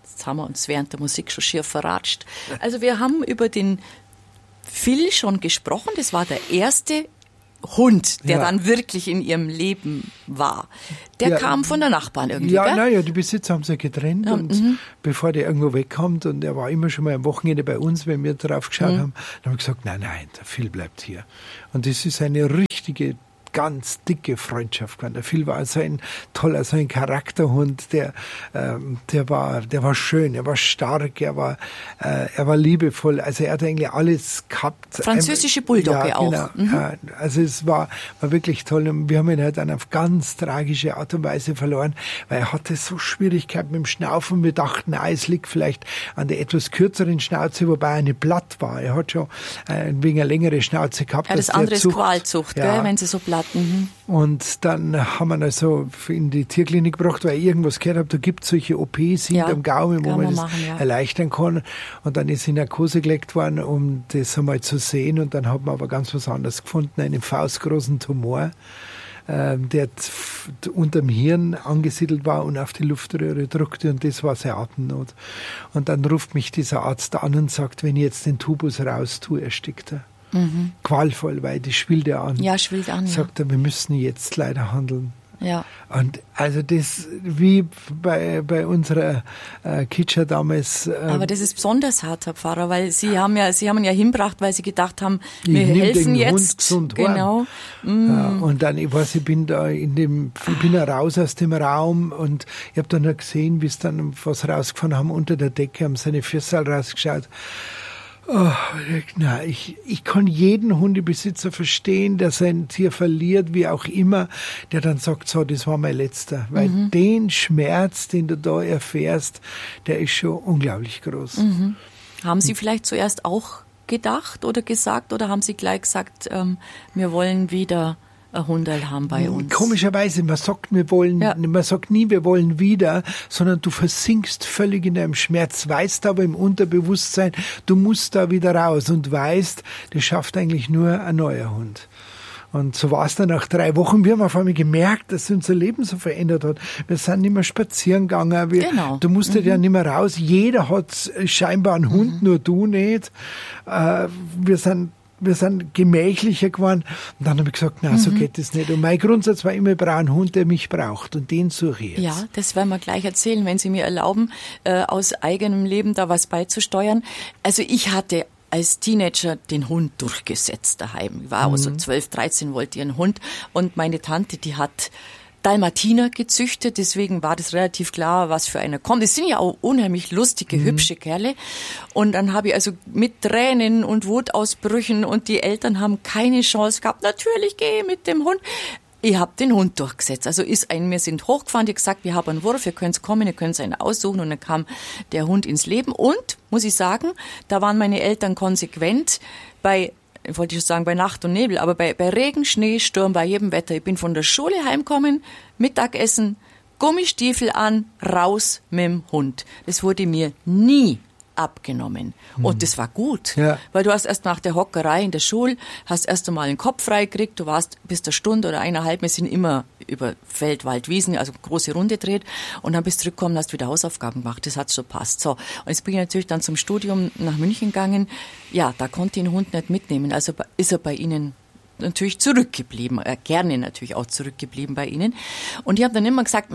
Jetzt haben wir uns während der Musik schon schier verratscht. Also wir haben über den Phil schon gesprochen. Das war der erste Hund, der dann wirklich in ihrem Leben war. Der kam von der Nachbarn irgendwie, Ja, gell? naja, die Besitzer haben sich getrennt und bevor der irgendwo wegkommt und er war immer schon mal am Wochenende bei uns, wenn wir drauf geschaut haben, dann haben wir gesagt, nein, der Phil bleibt hier. Und das ist eine richtige, ganz dicke Freundschaft geworden. Der Phil war so ein toller, so ein Charakterhund, der war schön, er war stark, er war liebevoll, also er hat eigentlich alles gehabt. Französische Bulldogge auch. Genau. Also es war wirklich toll und wir haben ihn halt dann auf ganz tragische Art und Weise verloren, weil er hatte so Schwierigkeiten mit dem Schnaufen. Wir dachten, es liegt vielleicht an der etwas kürzeren Schnauze, wobei er eine platt war. Er hat schon wegen einer längeren Schnauze gehabt. Ja, das andere ist Qualzucht, gell, wenn sie so platt. Und dann haben wir ihn also in die Tierklinik gebracht, weil ich irgendwas gehört habe, da gibt es solche OPs hinterm Gaumen, wo man das erleichtern kann. Und dann ist in Narkose gelegt worden, um das einmal zu sehen. Und dann hat man aber ganz was anderes gefunden, einen faustgroßen Tumor, der unterm Hirn angesiedelt war und auf die Luftröhre drückte, und das war seine Atemnot. Und dann ruft mich dieser Arzt an und sagt, wenn ich jetzt den Tubus raus tue, erstickt er. Qualvoll, weil das schwillt er an. Ja, schwillt an. Sagt er, wir müssen jetzt leider handeln. Ja. Und also das, wie bei unserer Kitscher damals. Aber das ist besonders hart, Herr Pfarrer, weil Sie haben ihn ja hingebracht, weil Sie gedacht haben, wir helfen jetzt. Hund gesund genau. Ja, und dann, ich bin da ich bin raus aus dem Raum und ich habe dann noch gesehen, wie es dann was rausgefahren haben unter der Decke, haben seine Fürsal rausgeschaut. Oh, na, ich kann jeden Hundebesitzer verstehen, der sein Tier verliert, wie auch immer, der dann sagt, so, das war mein letzter. Weil den Schmerz, den du da erfährst, der ist schon unglaublich groß. Haben Sie vielleicht zuerst auch gedacht oder gesagt, oder haben Sie gleich gesagt, wir wollen wieder ein Hunderl haben bei uns? Komischerweise, man sagt nie, wir wollen wieder, sondern du versinkst völlig in deinem Schmerz, weißt aber im Unterbewusstsein, du musst da wieder raus und weißt, das schafft eigentlich nur ein neuer Hund. Und so war es dann nach 3 Wochen. Wir haben auf einmal gemerkt, dass sich unser Leben so verändert hat. Wir sind nicht mehr spazieren gegangen. Genau. Du musstest ja nicht mehr raus. Jeder hat scheinbar einen Hund, nur du nicht. Wir sind gemächlicher geworden. Und dann habe ich gesagt, na, so geht das nicht. Und mein Grundsatz war immer, ich brauche einen Hund, der mich braucht. Und den suche ich jetzt. Ja, das werden wir gleich erzählen, wenn Sie mir erlauben, aus eigenem Leben da was beizusteuern. Also ich hatte als Teenager den Hund durchgesetzt daheim. Ich war aber so 12, 13, wollte ich einen Hund. Und meine Tante, die hat Dalmatiner gezüchtet, deswegen war das relativ klar, was für einer kommt. Das sind ja auch unheimlich lustige, hübsche Kerle. Und dann habe ich also mit Tränen und Wutausbrüchen, und die Eltern haben keine Chance gehabt. Natürlich gehe ich mit dem Hund. Ich habe den Hund durchgesetzt. Also wir sind hochgefahren, die hat gesagt, wir haben einen Wurf, ihr könnt kommen, ihr könnt einen aussuchen. Und dann kam der Hund ins Leben. Und, muss ich sagen, da waren meine Eltern konsequent bei Nacht und Nebel, aber bei Regen, Schnee, Sturm, bei jedem Wetter. Ich bin von der Schule heimgekommen, Mittagessen, Gummistiefel an, raus mit dem Hund. Das wurde mir nie abgenommen. Und das war gut, weil du hast erst nach der Hockerei in der Schule, hast erst einmal den Kopf frei gekriegt, du warst bis eine Stunde oder 1,5, wir sind immer über Feld, Wald, Wiesen, also große Runde dreht, und dann bist du zurückgekommen, hast wieder Hausaufgaben gemacht, das hat schon passt. So, und jetzt bin ich natürlich dann zum Studium nach München gegangen, ja, da konnte ich den Hund nicht mitnehmen, also ist er bei Ihnen natürlich zurückgeblieben, gerne natürlich auch zurückgeblieben bei Ihnen. Und ich habe dann immer gesagt,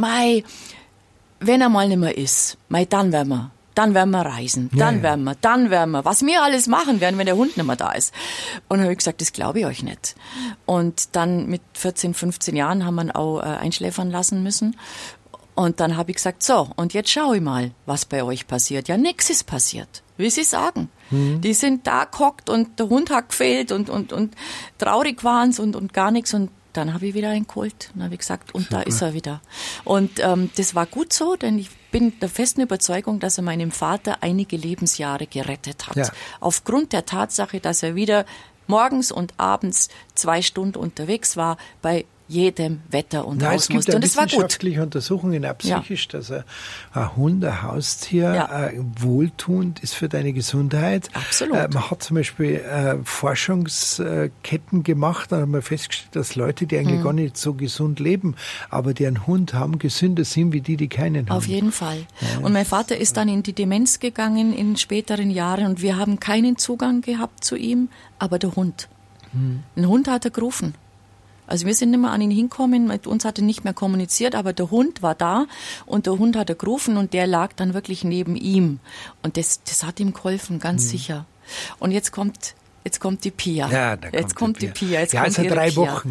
wenn er mal nicht mehr ist, dann werden wir reisen, dann werden wir, was wir alles machen werden, wenn der Hund nicht mehr da ist. Und dann habe ich gesagt, das glaube ich euch nicht. Und dann mit 14, 15 Jahren haben wir ihn auch einschläfern lassen müssen. Und dann habe ich gesagt, so, und jetzt schaue ich mal, was bei euch passiert. Ja, nichts ist passiert, wie Sie sagen. Die sind da gehockt und der Hund hat gefehlt und traurig waren sie und gar nichts. Und dann habe ich wieder einen geholt. Dann habe ich gesagt, und super. Da ist er wieder. Und das war gut so, denn ich bin der festen Überzeugung, dass er meinem Vater einige Lebensjahre gerettet hat. Ja. Aufgrund der Tatsache, dass er wieder morgens und abends 2 Stunden unterwegs war bei jedem Wetter und raus musste. Und es war gut. Es gibt wissenschaftliche Untersuchungen, auch psychisch, dass ein Hund, ein Haustier wohltuend ist für deine Gesundheit. Absolut. Man hat zum Beispiel Forschungsketten gemacht, da haben wir festgestellt, dass Leute, die eigentlich gar nicht so gesund leben, aber die einen Hund haben, gesünder sind wie die keinen haben. Auf jeden Fall. Ja. Und mein Vater ist dann in die Demenz gegangen in späteren Jahren und wir haben keinen Zugang gehabt zu ihm, aber der Hund. Ein Hund hat er gerufen. Also wir sind nicht mehr an ihn hinkommen, mit uns hat er nicht mehr kommuniziert, aber der Hund war da und der Hund hat er gerufen und der lag dann wirklich neben ihm. Und das hat ihm geholfen, ganz sicher. Und jetzt kommt die Pia. Ja, jetzt kommt die Pia. Jetzt kommt 3 Wochen.